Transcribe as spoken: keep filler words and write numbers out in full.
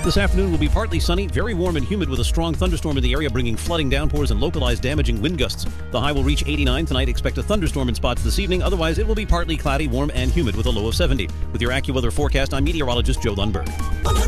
This afternoon will be partly sunny, very warm and humid with a strong thunderstorm in the area, bringing flooding downpours and localized damaging wind gusts. The high will reach eighty-nine tonight. Expect a thunderstorm in spots this evening. Otherwise, it will be partly cloudy, warm and humid with a low of seventy. With your AccuWeather forecast, I'm meteorologist Joe Lundberg.